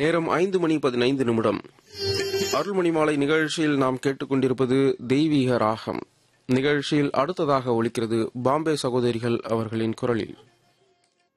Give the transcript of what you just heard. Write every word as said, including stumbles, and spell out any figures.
நேரம் ஐந்து மணி பதினைந்து நிமிடம். அருள்மணி மாலை நிகழ்ச்சியில் நாம் கேட்டுக்கொண்டிருப்பது தெய்வீக ராகம். நிகழ்ச்சியில் அடுத்ததாக ஒலிக்கிறது பாம்பே சகோதரிகள் அவர்களின் குரலில்.